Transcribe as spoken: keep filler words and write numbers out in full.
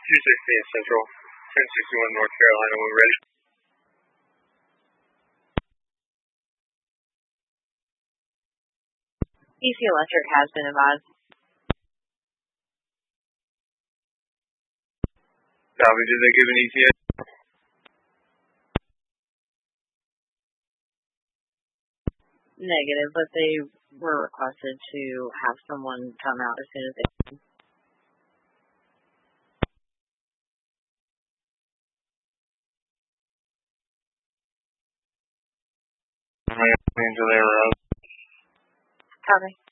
two sixty Central, ten sixty-one North Carolina, when we're ready. E C Electric has been advised. Copy, did they give an E T A? Negative, but they were requested to have someone come out as soon as they can. Until they were out. Copy.